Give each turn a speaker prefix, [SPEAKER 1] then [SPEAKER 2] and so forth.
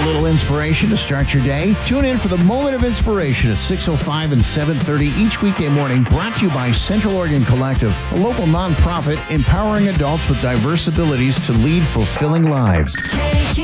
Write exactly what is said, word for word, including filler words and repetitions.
[SPEAKER 1] little inspiration to start your day? Tune in for the Moment of Inspiration at six oh five and seven thirty each weekday morning, brought to you by Central Oregon Collective, a local nonprofit empowering adults with diverse abilities to lead fulfilling lives.